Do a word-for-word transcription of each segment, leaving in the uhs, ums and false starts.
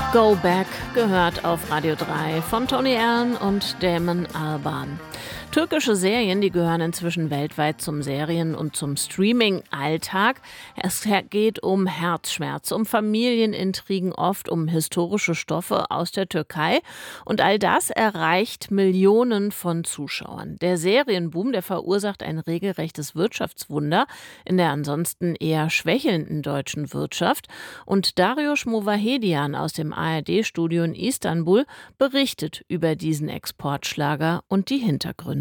Go Back gehört auf Radio drei von Tony Allen und Damon Albarn. Türkische Serien, die gehören inzwischen weltweit zum Serien- und zum Streaming-Alltag. Es geht um Herzschmerz, um Familienintrigen, oft um historische Stoffe aus der Türkei. Und all das erreicht Millionen von Zuschauern. Der Serienboom, der verursacht ein regelrechtes Wirtschaftswunder in der ansonsten eher schwächelnden deutschen Wirtschaft. Und Dariusz Movahedian aus dem A R D-Studio in Istanbul berichtet über diesen Exportschlager und die Hintergründe.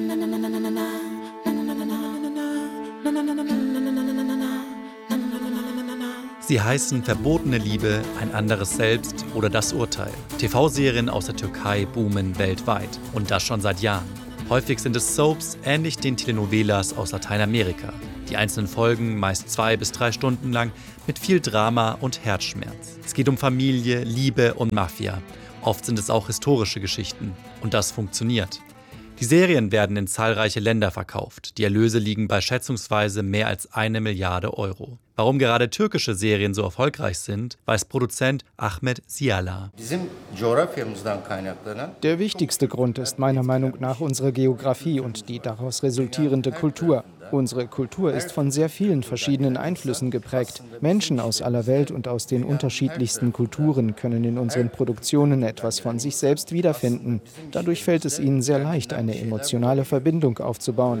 Sie heißen Verbotene Liebe, Ein anderes Selbst oder Das Urteil. T V-Serien aus der Türkei boomen weltweit. Und das schon seit Jahren. Häufig sind es Soaps, ähnlich den Telenovelas aus Lateinamerika. Die einzelnen Folgen meist zwei bis drei Stunden lang mit viel Drama und Herzschmerz. Es geht um Familie, Liebe und Mafia. Oft sind es auch historische Geschichten. Und das funktioniert. Die Serien werden in zahlreiche Länder verkauft. Die Erlöse liegen bei schätzungsweise mehr als eine Milliarde Euro. Warum gerade türkische Serien so erfolgreich sind, weiß Produzent Ahmet Ziala. Der wichtigste Grund ist meiner Meinung nach unsere Geografie und die daraus resultierende Kultur. Unsere Kultur ist von sehr vielen verschiedenen Einflüssen geprägt. Menschen aus aller Welt und aus den unterschiedlichsten Kulturen können in unseren Produktionen etwas von sich selbst wiederfinden. Dadurch fällt es ihnen sehr leicht, eine emotionale Verbindung aufzubauen.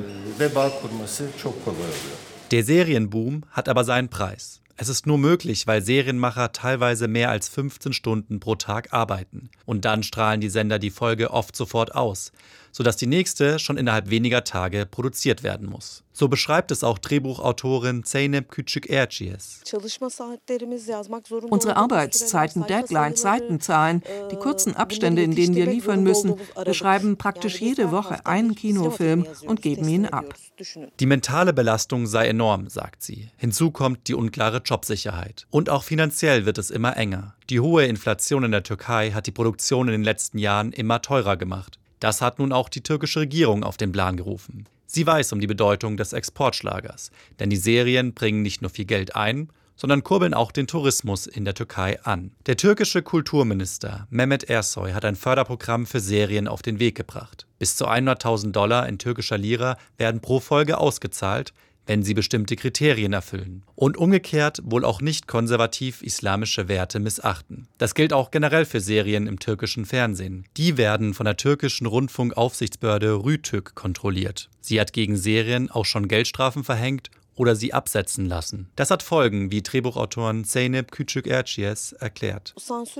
Der Serienboom hat aber seinen Preis. Es ist nur möglich, weil Serienmacher teilweise mehr als fünfzehn Stunden pro Tag arbeiten. Und dann strahlen die Sender die Folge oft sofort aus, sodass die nächste schon innerhalb weniger Tage produziert werden muss. So beschreibt es auch Drehbuchautorin Zeynep Küçükerciye. Unsere Arbeitszeiten, Deadlines, Seitenzahlen, die kurzen Abstände, in denen wir liefern müssen, wir schreiben praktisch jede Woche einen Kinofilm und geben ihn ab. Die mentale Belastung sei enorm, sagt sie. Hinzu kommt die unklare Jobsicherheit. Und auch finanziell wird es immer enger. Die hohe Inflation in der Türkei hat die Produktion in den letzten Jahren immer teurer gemacht. Das hat nun auch die türkische Regierung auf den Plan gerufen. Sie weiß um die Bedeutung des Exportschlagers, denn die Serien bringen nicht nur viel Geld ein, sondern kurbeln auch den Tourismus in der Türkei an. Der türkische Kulturminister Mehmet Ersoy hat ein Förderprogramm für Serien auf den Weg gebracht. Bis zu hunderttausend Dollar in türkischer Lira werden pro Folge ausgezahlt, wenn sie bestimmte Kriterien erfüllen. Und umgekehrt wohl auch nicht konservativ-islamische Werte missachten. Das gilt auch generell für Serien im türkischen Fernsehen. Die werden von der türkischen Rundfunkaufsichtsbehörde Rütük kontrolliert. Sie hat gegen Serien auch schon Geldstrafen verhängt oder sie absetzen lassen. Das hat Folgen, wie Drehbuchautorin Zeynep Küçükerciye erklärt.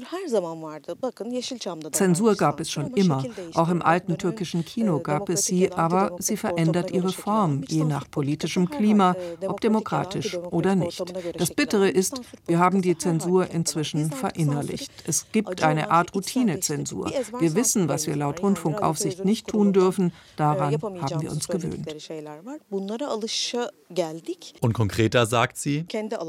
Zensur gab es schon immer. Auch im alten türkischen Kino gab es sie, aber sie verändert ihre Form, je nach politischem Klima, ob demokratisch oder nicht. Das Bittere ist, wir haben die Zensur inzwischen verinnerlicht. Es gibt eine Art Routinezensur. Wir wissen, was wir laut Rundfunkaufsicht nicht tun dürfen. Daran haben wir uns gewöhnt. Und konkreter sagt sie: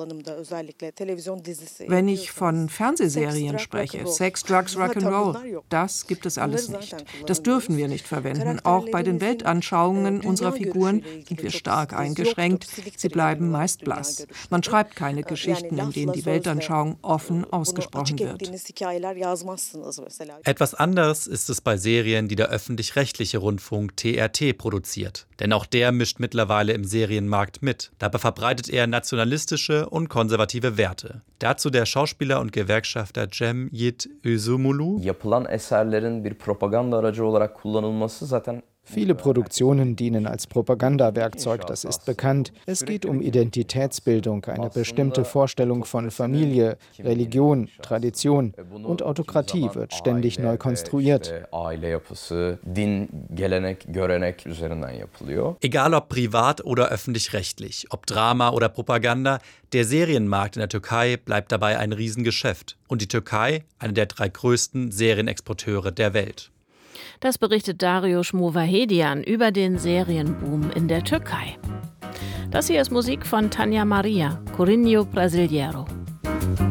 Wenn ich von Fernsehserien spreche, Sex, Drugs, Rock'n'Roll, das gibt es alles nicht. Das dürfen wir nicht verwenden. Auch bei den Weltanschauungen unserer Figuren sind wir stark eingeschränkt. Sie bleiben meist blass. Man schreibt keine Geschichten, in denen die Weltanschauung offen ausgesprochen wird. Etwas anders ist es bei Serien, die der öffentlich-rechtliche Rundfunk T R T produziert. Denn auch der mischt mittlerweile im Serienmarkt mit. Dabei verbreitet er nationalistische und konservative Werte. Dazu der Schauspieler und Gewerkschafter Cem Yiğit Özümulu. Viele Produktionen dienen als Propagandawerkzeug, das ist bekannt. Es geht um Identitätsbildung, eine bestimmte Vorstellung von Familie, Religion, Tradition und Autokratie wird ständig neu konstruiert. Egal ob privat oder öffentlich-rechtlich, ob Drama oder Propaganda, der Serienmarkt in der Türkei bleibt dabei ein Riesengeschäft. Und die Türkei, eine der drei größten Serienexporteure der Welt. Das berichtet Dariusz Movahedian über den Serienboom in der Türkei. Das hier ist Musik von Tanja Maria, Corinho Brasileiro.